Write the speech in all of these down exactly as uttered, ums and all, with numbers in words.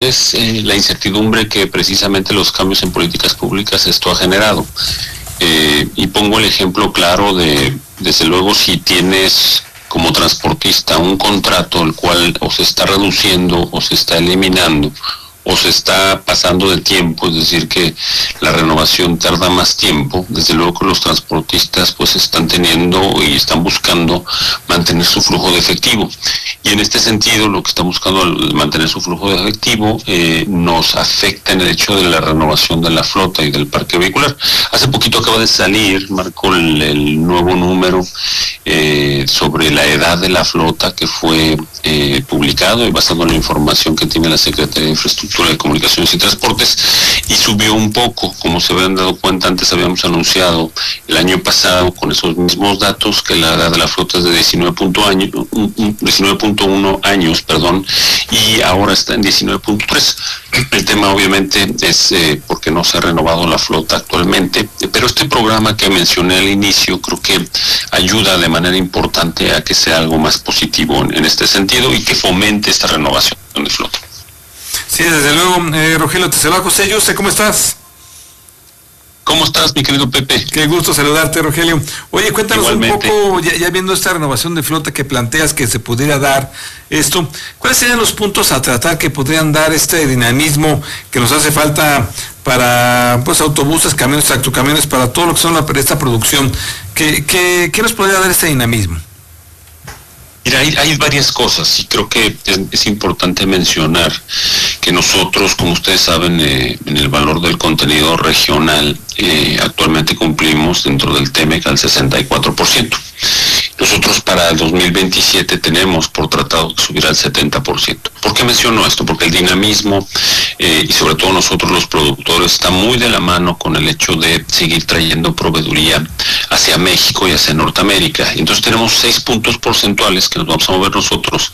es eh, la incertidumbre que precisamente los cambios en políticas públicas esto ha generado. Eh, y pongo el ejemplo claro de, desde luego, si tienes como transportista un contrato el cual o se está reduciendo o se está eliminando o se está pasando de tiempo, es decir, que la renovación tarda más tiempo, desde luego que los transportistas pues están teniendo y están buscando mantener su flujo de efectivo. Y en este sentido, lo que están buscando al mantener su flujo de efectivo eh, nos afecta en el hecho de la renovación de la flota y del parque vehicular. Hace poquito acaba de salir, Marco, el, el nuevo número eh, sobre la edad de la flota que fue eh, publicado y basado en la información que tiene la Secretaría de Infraestructura de Comunicaciones y Transportes, y subió un poco. Como se habían dado cuenta, antes habíamos anunciado el año pasado con esos mismos datos que la edad de la flota es de diecinueve punto uno años, perdón, y ahora está en diecinueve punto tres. El tema obviamente es eh, porque no se ha renovado la flota actualmente, pero este programa que mencioné al inicio creo que ayuda de manera importante a que sea algo más positivo en, en este sentido y que fomente esta renovación de flota. Sí, desde luego. eh, Rogelio, te saluda José Yuste, ¿cómo estás? ¿Cómo estás, mi querido Pepe? Qué gusto saludarte, Rogelio. Oye, cuéntanos Igualmente. un poco, ya, ya viendo esta renovación de flota que planteas que se pudiera dar esto, ¿cuáles serían los puntos a tratar que podrían dar este dinamismo que nos hace falta para pues autobuses, camiones, tractocamiones, para todo lo que son la, esta producción? ¿Qué, qué, qué nos podría dar este dinamismo? Mira, hay, hay varias cosas y creo que es, es importante mencionar que nosotros, como ustedes saben, eh, en el valor del contenido regional, eh, actualmente cumplimos dentro del T E M E C al sesenta y cuatro por ciento. Nosotros para el dos mil veintisiete tenemos por tratado que subir al setenta por ciento. ¿Por qué menciono esto? Porque el dinamismo eh, y sobre todo nosotros los productores está muy de la mano con el hecho de seguir trayendo proveeduría hacia México y hacia Norteamérica. Entonces tenemos seis puntos porcentuales que nos vamos a mover nosotros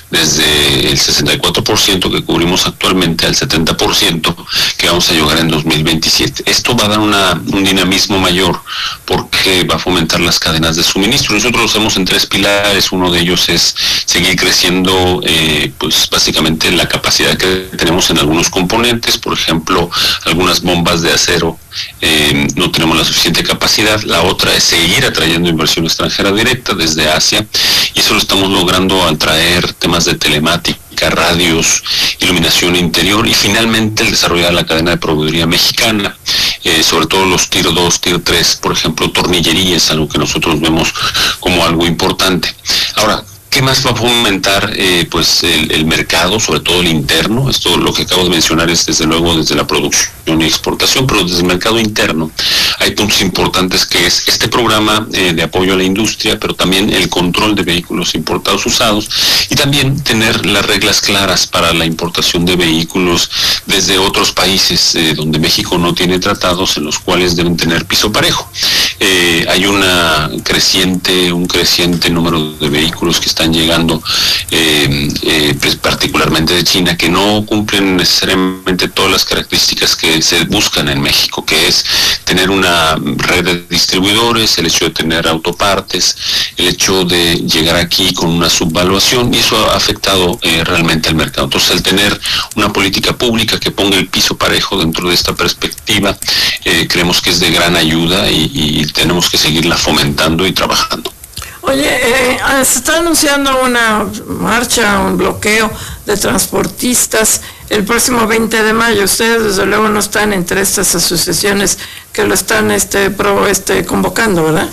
desde el sesenta y cuatro por ciento que cubrimos actualmente al setenta por ciento que vamos a llegar en dos mil veintisiete. Esto va a dar una, un dinamismo mayor porque va a fomentar las cadenas de suministro. Nosotros lo hacemos en tres pilares. Uno de ellos es seguir creciendo eh, pues básicamente la capacidad que tenemos en algunos componentes. Por ejemplo, algunas bombas de acero eh, no tenemos la suficiente capacidad. La otra es seguir atrayendo inversión extranjera directa desde Asia, y eso lo estamos logrando al traer temas de telemática, radios, iluminación interior y finalmente el desarrollar la cadena de proveeduría mexicana, eh, sobre todo los tier dos, tier tres, por ejemplo, tornillería es algo que nosotros vemos como algo importante. Ahora, ¿qué más va a fomentar eh, pues el, el mercado, sobre todo el interno? Esto lo que acabo de mencionar es desde luego desde la producción y exportación, pero desde el mercado interno hay puntos importantes que es este programa eh, de apoyo a la industria, pero también el control de vehículos importados usados y también tener las reglas claras para la importación de vehículos desde otros países eh, donde México no tiene tratados en los cuales deben tener piso parejo. Eh, hay una creciente, un creciente número de vehículos que están llegando eh, eh, pues particularmente de China, que no cumplen necesariamente todas las características que se buscan en México, que es tener una red de distribuidores, el hecho de tener autopartes, el hecho de llegar aquí con una subvaluación, y eso ha afectado eh, realmente al mercado. Entonces, el tener una política pública que ponga el piso parejo dentro de esta perspectiva, eh, creemos que es de gran ayuda y, y tenemos que seguirla fomentando y trabajando. Oye, eh, se está anunciando una marcha, un bloqueo de transportistas el próximo veinte de mayo. Ustedes desde luego no están entre estas asociaciones que lo están este, pro, este, convocando, ¿verdad?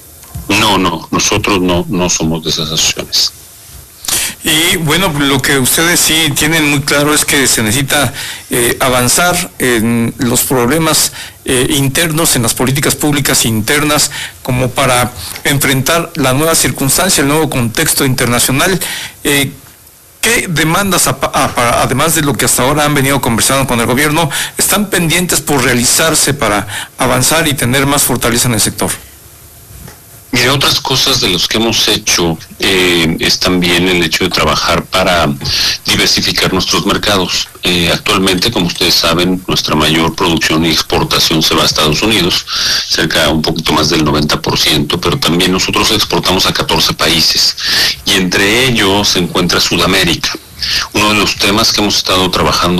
No, no, nosotros no, no somos de esas asociaciones. Y bueno, lo que ustedes sí tienen muy claro es que se necesita eh, avanzar en los problemas eh, internos, en las políticas públicas internas, como para enfrentar la nueva circunstancia, el nuevo contexto internacional. Eh, ¿Qué demandas, a, a, además de lo que hasta ahora han venido conversando con el gobierno, están pendientes por realizarse para avanzar y tener más fortaleza en el sector? Mire, otras cosas de los que hemos hecho eh, es también el hecho de trabajar para diversificar nuestros mercados. Eh, actualmente, como ustedes saben, nuestra mayor producción y exportación se va a Estados Unidos, cerca un poquito más del noventa por ciento, pero también nosotros exportamos a catorce países y entre ellos se encuentra Sudamérica. Uno de los temas que hemos estado trabajando